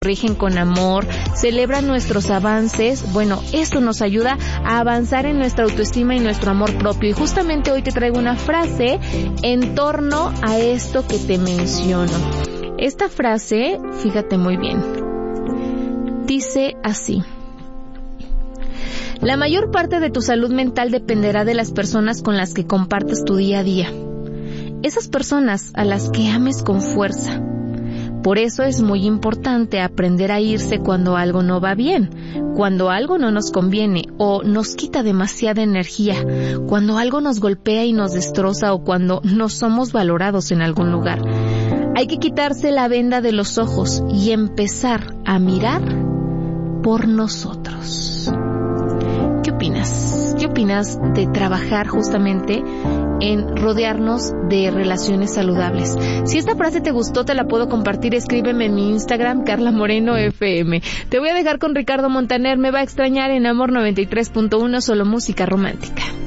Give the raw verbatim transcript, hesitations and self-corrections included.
rigen con amor, celebran nuestros avances. Bueno, esto nos ayuda a avanzar en nuestra autoestima y nuestro amor propio. Y justamente hoy te traigo una frase en torno a esto que te menciono. Esta frase, fíjate muy bien, dice así: la mayor parte de tu salud mental dependerá de las personas con las que compartas tu día a día. Esas personas a las que ames con fuerza. Por eso es muy importante aprender a irse cuando algo no va bien, cuando algo no nos conviene o nos quita demasiada energía, cuando algo nos golpea y nos destroza o cuando no somos valorados en algún lugar. Hay que quitarse la venda de los ojos y empezar a mirar por nosotros. ¿Qué opinas? ¿Qué opinas de trabajar justamente en rodearnos de relaciones saludables? Si esta frase te gustó, te la puedo compartir. Escríbeme en mi Instagram, Carla Moreno F M. Te voy a dejar con Ricardo Montaner, Me va a extrañar, en Amor noventa y tres punto uno, solo música romántica.